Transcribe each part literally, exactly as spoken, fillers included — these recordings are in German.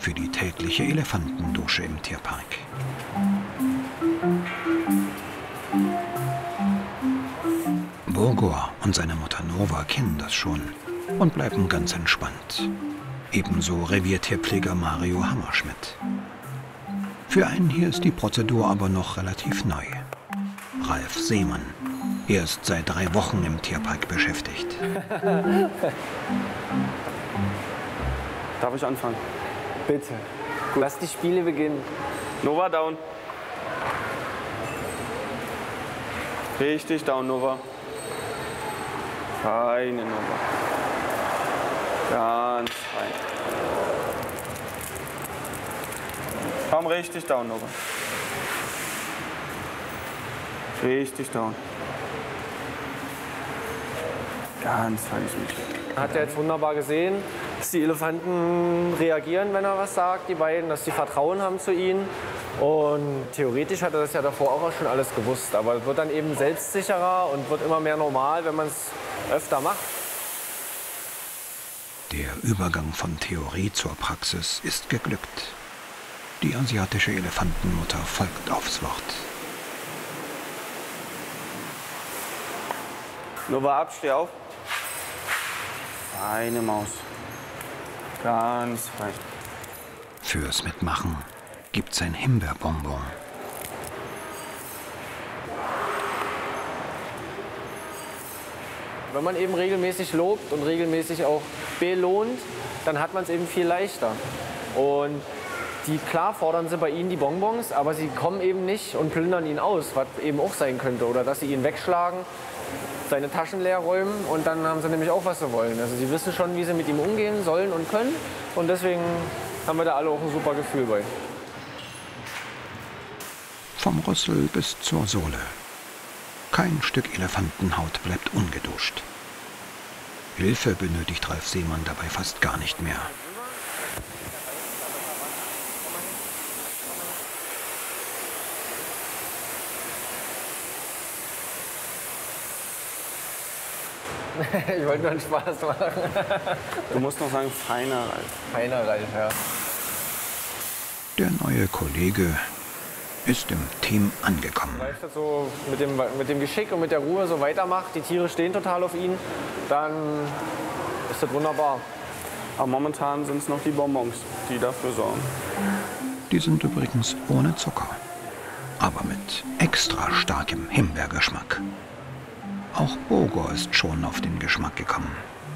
für die tägliche Elefantendusche im Tierpark. Burgor und seine Mutter Nova kennen das schon und bleiben ganz entspannt. Ebenso Reviertierpfleger Mario Hammerschmidt. Für einen hier ist die Prozedur aber noch relativ neu. Ralf Seemann. Er ist seit drei Wochen im Tierpark beschäftigt. Darf ich anfangen? Bitte. Gut. Lass die Spiele beginnen. Nova down. Richtig down, Nova. Feine Nova. Ganz fein. Komm richtig down, Nova. Richtig down. Ganz feines Mädchen. Hat er jetzt wunderbar gesehen, dass die Elefanten reagieren, wenn er was sagt, die beiden, dass sie Vertrauen haben zu ihnen. Und theoretisch hat er das ja davor auch schon alles gewusst. Aber es wird dann eben selbstsicherer und wird immer mehr normal, wenn man es öfter macht. Der Übergang von Theorie zur Praxis ist geglückt. Die asiatische Elefantenmutter folgt aufs Wort. Nova ab, steh auf. Feine Maus. Ganz fein. Fürs Mitmachen gibt's ein Himbeerbonbon. Wenn man eben regelmäßig lobt und regelmäßig auch belohnt, dann hat man es eben viel leichter. Und die, klar fordern sie bei ihnen die Bonbons, aber sie kommen eben nicht und plündern ihn aus, was eben auch sein könnte. Oder dass sie ihn wegschlagen, seine Taschen leer räumen und dann haben sie nämlich auch, was sie wollen. Also sie wissen schon, wie sie mit ihm umgehen sollen und können. Und deswegen haben wir da alle auch ein super Gefühl bei. Vom Rüssel bis zur Sohle. Kein Stück Elefantenhaut bleibt ungeduscht. Hilfe benötigt Ralf Seemann dabei fast gar nicht mehr. Ich wollte nur einen Spaß machen. Du musst noch sagen, feiner Ralf. Feiner Ralf, ja. Der neue Kollege ist im Team angekommen. Wenn Ralf das so mit dem, mit dem Geschick und mit der Ruhe so weitermacht, die Tiere stehen total auf ihn, dann ist das wunderbar. Aber momentan sind es noch die Bonbons, die dafür sorgen. Die sind übrigens ohne Zucker, aber mit extra starkem Himbeergeschmack. Auch Burgor ist schon auf den Geschmack gekommen.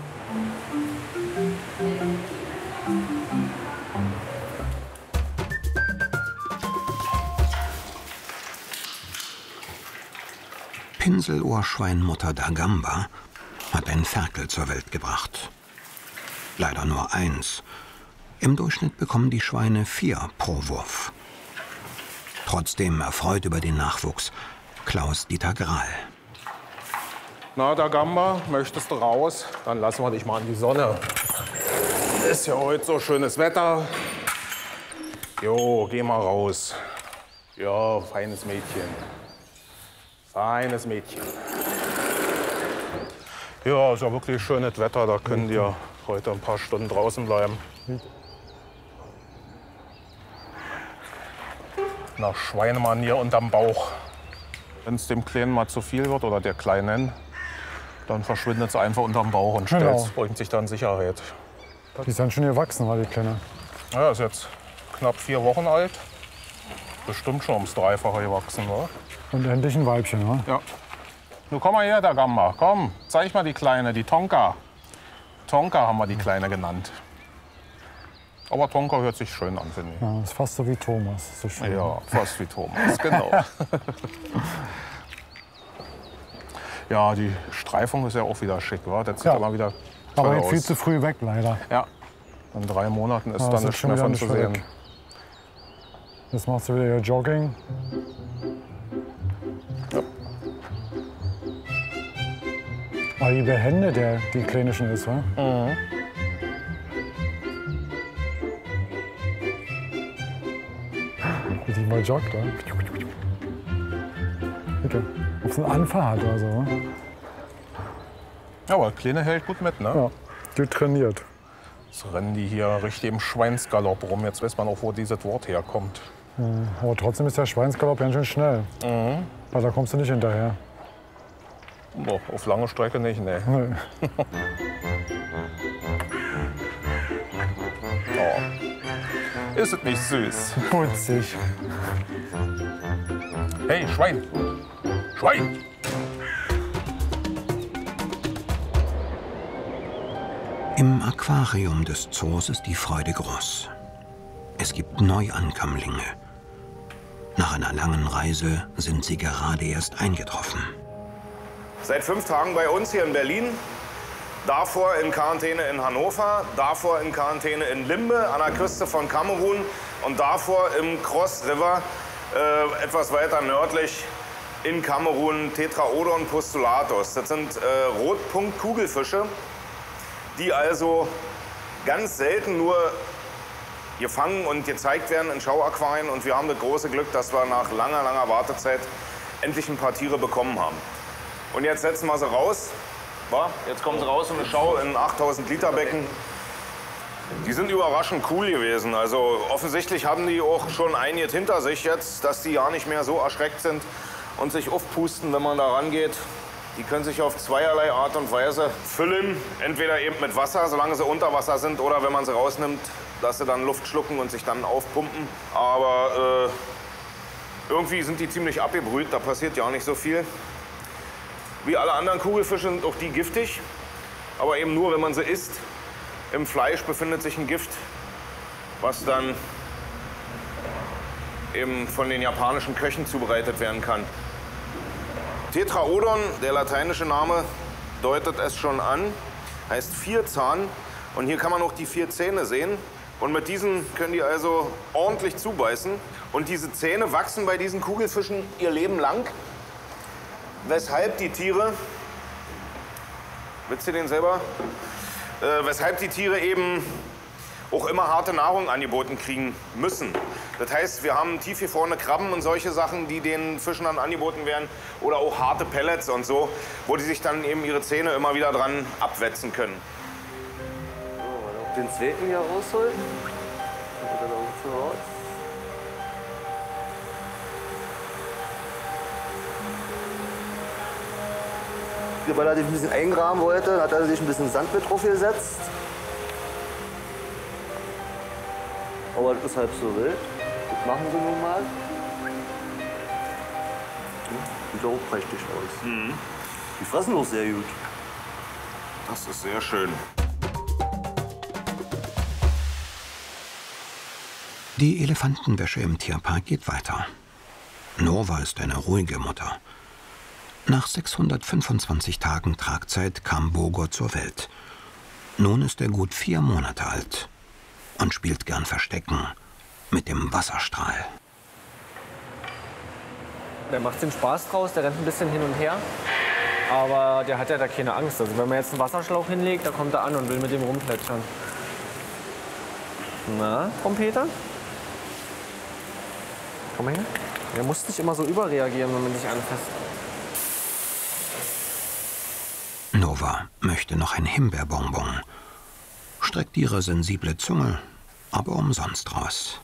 Pinselohrschweinmutter Dagamba hat ein Ferkel zur Welt gebracht. Leider nur eins. Im Durchschnitt bekommen die Schweine vier pro Wurf. Trotzdem erfreut über den Nachwuchs Klaus-Dieter Grahl. Na, Dagamba, möchtest du raus? Dann lassen wir dich mal in die Sonne. Ist ja heute so schönes Wetter. Jo, geh mal raus. Ja, feines Mädchen. Feines Mädchen. Ja, ist ja wirklich schönes Wetter. Da können die ja heute ein paar Stunden draußen bleiben. Nach Schweinemanier unterm Bauch. Wenn es dem Kleinen mal zu viel wird oder der Kleinen, dann verschwindet es einfach unterm Bauch und stellt, Genau. bringt sich dann Sicherheit. Die sind schon gewachsen, war die Kleine. Ja, ist jetzt knapp vier Wochen alt. Bestimmt schon ums Dreifache gewachsen, wa? Und endlich ein Weibchen, ne? Ja. Nun komm mal her, der Gamba. Komm, zeig mal die Kleine, die Tonka. Tonka haben wir die Kleine genannt. Aber Tonka hört sich schön an, finde ich. Ja, ist fast so wie Thomas. So schön. Ja, fast wie Thomas, genau. Ja, die Streifung ist ja auch wieder schick, wa? Das sieht Ja. immer wieder Aber toll geht viel aus. zu früh weg, leider. Ja, in drei Monaten ist Ja, da das ist nichts schon mehr wieder von nicht zu mehr sehen. weg. Jetzt macht sie wieder ihr Jogging. Ja. Aber wie behende der die Kleine schon ist, wa? Mhm. Wie die mal joggt, wa? Okay. Ob sie einen Anfall hat oder so, wa? Ja, aber die Kleine hält gut mit, ne? Ja, die trainiert. Jetzt rennen die hier richtig im Schweinsgalopp rum. Jetzt weiß man auch, wo dieses Wort herkommt. Mhm. Aber trotzdem ist der Schweinsgalopp ganz schön schnell. Mhm. Weil da kommst du nicht hinterher. Boah, auf lange Strecke nicht, ne. Nee. Oh. Ist es nicht süß? Putzig. Hey, Schwein! Schwein! Im Aquarium des Zoos ist die Freude groß. Es gibt Neuankömmlinge. Nach einer langen Reise sind sie gerade erst eingetroffen. Seit fünf Tagen bei uns hier in Berlin, davor in Quarantäne in Hannover, davor in Quarantäne in Limbe an der Küste von Kamerun und davor im Cross River, äh, etwas weiter nördlich in Kamerun, Tetraodon postulatus. Das sind äh, Rotpunkt-Kugelfische, die also ganz selten nur gefangen und gezeigt werden in Schauaquarien. Und wir haben das große Glück, dass wir nach langer, langer Wartezeit endlich ein paar Tiere bekommen haben. Und jetzt setzen wir sie raus. Wa? Jetzt kommen sie raus in eine Schau in achttausend Liter Becken. Die sind überraschend cool gewesen. Also offensichtlich haben die auch schon einiges hinter sich jetzt, dass die ja nicht mehr so erschreckt sind und sich aufpusten, wenn man da rangeht. Die können sich auf zweierlei Art und Weise füllen. Entweder eben mit Wasser, solange sie unter Wasser sind, oder wenn man sie rausnimmt, dass sie dann Luft schlucken und sich dann aufpumpen. Aber äh, irgendwie sind die ziemlich abgebrüht, da passiert ja nicht so viel. Wie alle anderen Kugelfische sind auch die giftig, aber eben nur, wenn man sie isst. Im Fleisch befindet sich ein Gift, was dann eben von den japanischen Köchen zubereitet werden kann. Tetraodon, der lateinische Name, deutet es schon an, heißt Vierzahn. Und hier kann man auch die vier Zähne sehen. Und mit diesen können die also ordentlich zubeißen. Und diese Zähne wachsen bei diesen Kugelfischen ihr Leben lang. Weshalb die Tiere, willst du den selber? Äh, weshalb die Tiere eben auch immer harte Nahrung angeboten kriegen müssen. Das heißt, wir haben tiefgefrorene Krabben und solche Sachen, die den Fischen dann angeboten werden. Oder auch harte Pellets und so, wo die sich dann eben ihre Zähne immer wieder dran abwetzen können. So, den zweiten hier rausholen. Und dann auch so raus. Weil er sich ein bisschen eingraben wollte, hat er sich ein bisschen Sand mit drauf gesetzt. Aber das ist halb so wild. Das machen sie nun mal. Sieht auch prächtig aus. Mhm. Die fressen auch sehr gut. Das ist sehr schön. Die Elefantenwäsche im Tierpark geht weiter. Nova ist eine ruhige Mutter. Nach sechshundertfünfundzwanzig Tagen Tragzeit kam Bogor zur Welt. Nun ist er gut vier Monate alt und spielt gern Verstecken mit dem Wasserstrahl. Der macht den Spaß draus, der rennt ein bisschen hin und her. Aber der hat ja da keine Angst. Also wenn man jetzt einen Wasserschlauch hinlegt, da kommt er an und will mit dem rumplätschern. Na, Trompeter? Komm mal her. Der muss nicht immer so überreagieren, wenn man sich anfasst. Nova möchte noch ein Himbeerbonbon, streckt ihre sensible Zunge aber umsonst raus.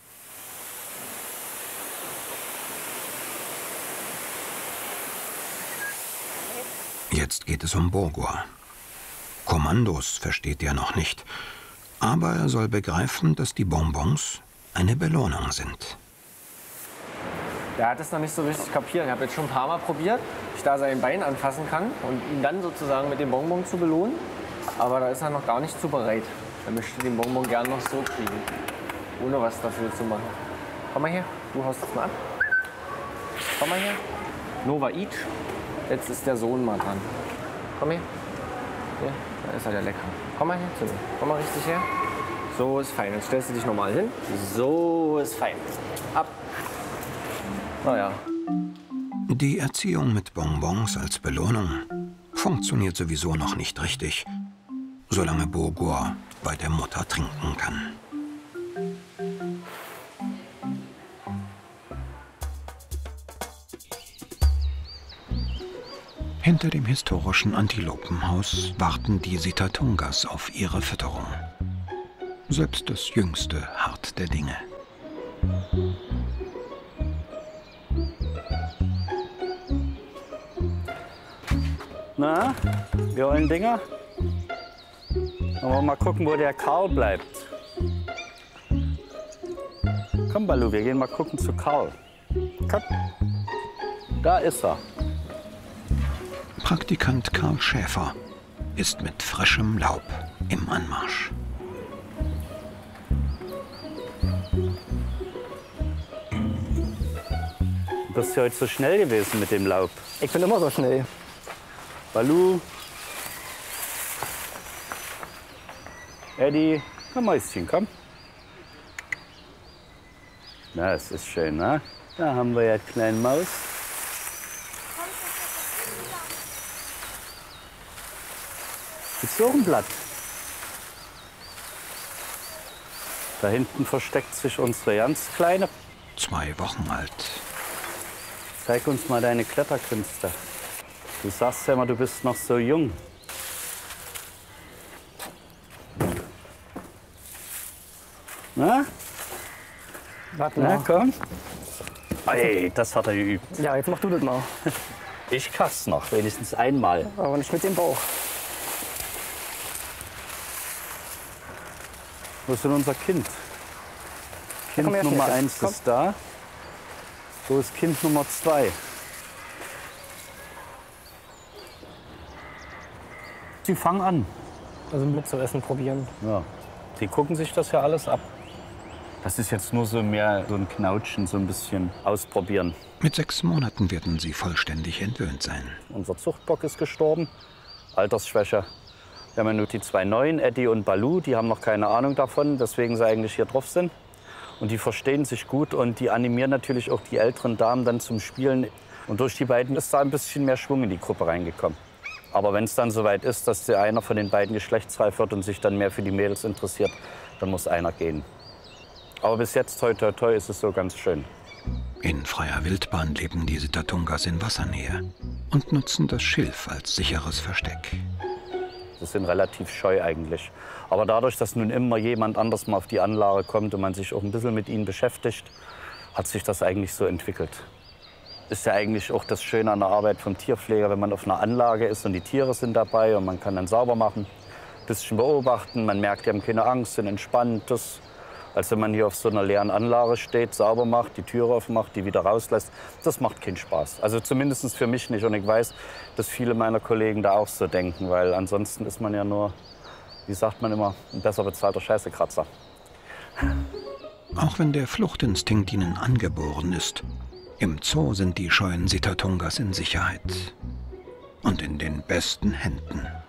Jetzt geht es um Bogor. Kommandos versteht er noch nicht, aber er soll begreifen, dass die Bonbons eine Belohnung sind. Der hat es noch nicht so richtig kapiert. Ich habe jetzt schon ein paar Mal probiert, ich da sein Bein anfassen kann und ihn dann sozusagen mit dem Bonbon zu belohnen. Aber da ist er noch gar nicht so bereit. Er möchte den Bonbon gern noch so kriegen, ohne was dafür zu machen. Komm mal her, du haust es mal ab. Komm mal her. Nova eat. Jetzt ist der Sohn mal dran. Komm her. Hier, da ist er der Lecker. Komm mal her zu mir. Komm mal richtig her. So ist fein. Jetzt stellst du dich normal hin. So ist fein. Ab. Naja. Die Erziehung mit Bonbons als Belohnung funktioniert sowieso noch nicht richtig, solange Bogor bei der Mutter trinken kann. Hinter dem historischen Antilopenhaus warten die Sitatungas auf ihre Fütterung. Selbst das Jüngste harrt der Dinge. Na, wir wollen Dinger? Wollen wir mal gucken, wo der Karl bleibt. Komm, Balu, wir gehen mal gucken zu Karl. Komm. Da ist er. Praktikant Karl Schäfer ist mit frischem Laub im Anmarsch. Du bist ja heute so schnell gewesen mit dem Laub. Ich bin immer so schnell. Balu. Eddie. Komm, Mäuschen, komm. Na, es ist schön, ne? Da haben wir ja die kleine Maus. Ist auch ein Blatt. Da hinten versteckt sich unsere ganz Kleine. Zwei Wochen alt. Zeig uns mal deine Kletterkünste. Du sagst ja immer, du bist noch so jung. Na? Warte Na, mal. komm. Ey, das hat er geübt. Ja, jetzt mach du das mal. Ich schaff's noch, wenigstens einmal. Aber nicht mit dem Bauch. Wo ist denn unser Kind? Kind komm her, Nummer Schneechen. eins Komm. ist da. Wo ist Kind Nummer zwei? Sie fangen an. Also mitzuessen probieren. Ja. Die gucken sich das ja alles ab. Das ist jetzt nur so mehr so ein Knautschen, so ein bisschen ausprobieren. Mit sechs Monaten werden sie vollständig entwöhnt sein. Unser Zuchtbock ist gestorben. Altersschwäche. Wir haben ja nur die zwei Neuen, Eddie und Balu. Die haben noch keine Ahnung davon, weswegen sie eigentlich hier drauf sind. Und die verstehen sich gut und die animieren natürlich auch die älteren Damen dann zum Spielen. Und durch die beiden ist da ein bisschen mehr Schwung in die Gruppe reingekommen. Aber wenn es dann soweit ist, dass der einer von den beiden geschlechtsreif wird und sich dann mehr für die Mädels interessiert, dann muss einer gehen. Aber bis jetzt, toi toi toi, ist es so ganz schön. In freier Wildbahn leben die Sitatungas in Wassernähe und nutzen das Schilf als sicheres Versteck. Sie sind relativ scheu eigentlich. Aber dadurch, dass nun immer jemand anders mal auf die Anlage kommt und man sich auch ein bisschen mit ihnen beschäftigt, hat sich das eigentlich so entwickelt. Ist ja eigentlich auch das Schöne an der Arbeit vom Tierpfleger, wenn man auf einer Anlage ist und die Tiere sind dabei und man kann dann sauber machen, ein bisschen beobachten, man merkt, die haben keine Angst, sind entspannt. Das, als wenn man hier auf so einer leeren Anlage steht, sauber macht, die Türe aufmacht, die wieder rauslässt, das macht keinen Spaß. Also zumindest für mich nicht. Und ich weiß, dass viele meiner Kollegen da auch so denken, weil ansonsten ist man ja nur, wie sagt man immer, ein besser bezahlter Scheißekratzer. Auch wenn der Fluchtinstinkt ihnen angeboren ist, im Zoo sind die scheuen Sitatungas in Sicherheit und in den besten Händen.